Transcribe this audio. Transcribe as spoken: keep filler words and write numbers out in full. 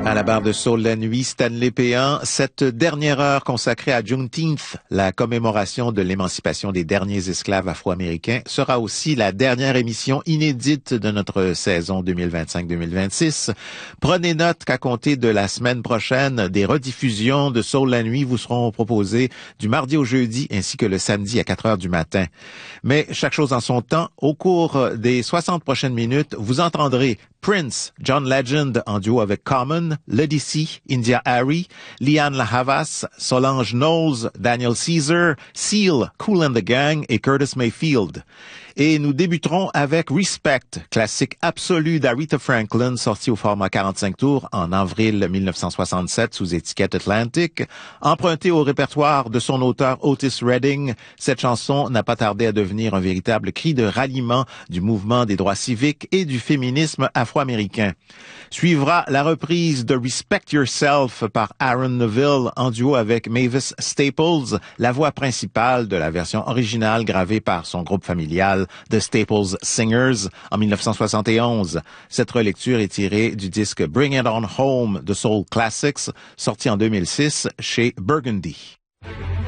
À la barre de Soul la nuit, Stanley Péan, cette dernière heure consacrée à Juneteenth, la commémoration de l'émancipation des derniers esclaves afro-américains, sera aussi la dernière émission inédite de notre saison deux mille vingt-cinq deux mille vingt-six. Prenez note qu'à compter de la semaine prochaine, des rediffusions de Soul la nuit vous seront proposées du mardi au jeudi ainsi que le samedi à quatre heures du matin. Mais chaque chose en son temps, au cours des soixante prochaines minutes, vous entendrez Prince, John Legend en duo avec Common, Ledisi, India Ari, Liane La Havas, Solange Knowles, Daniel Caesar, Seal, Kool and the Gang et Curtis Mayfield. Et nous débuterons avec Respect, classique absolu d'Aretha Franklin, sorti au format quarante-cinq tours en avril mille neuf cent soixante-sept sous étiquette Atlantic. Emprunté au répertoire de son auteur Otis Redding, cette chanson n'a pas tardé à devenir un véritable cri de ralliement du mouvement des droits civiques et du féminisme afro-américain. Suivra la reprise de Respect Yourself par Aaron Neville en duo avec Mavis Staples, la voix principale de la version originale gravée par son groupe familial The Staples Singers en mille neuf cent soixante et onze. Cette relecture est tirée du disque Bring It On Home de Soul Classics, sorti en deux mille six chez Burgundy.